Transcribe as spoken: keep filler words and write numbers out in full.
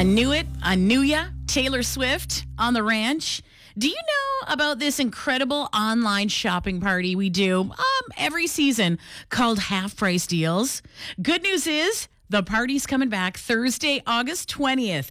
I knew it. I knew ya. Taylor Swift on the ranch. Do you know about this incredible online shopping party we do um, every season called Half Price Deals? Good news is the party's coming back Thursday, August twentieth.